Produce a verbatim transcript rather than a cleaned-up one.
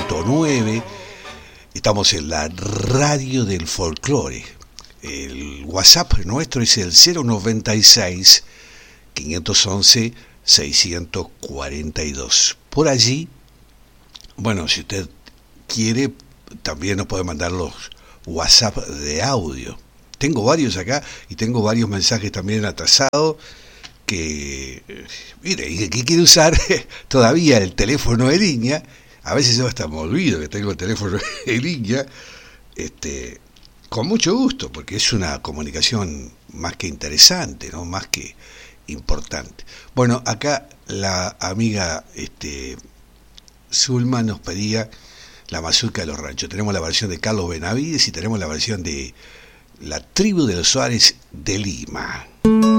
punto nueve. Estamos en la radio del folclore. El WhatsApp nuestro es el cero noventa y seis, quinientos once, seiscientos cuarenta y dos. Por allí, bueno, si usted quiere, también nos puede mandar los WhatsApp de audio. Tengo varios acá y tengo varios mensajes también atrasados que, mire, y que quiere usar todavía el teléfono de línea. A veces yo hasta me olvido que tengo el teléfono de línea, este, con mucho gusto, porque es una comunicación más que interesante, ¿no? Más que importante. Bueno, acá la amiga este, Zulma nos pedía la mazurca de los ranchos. Tenemos la versión de Carlos Benavides y tenemos la versión de La Tribu de los Suárez de Lima.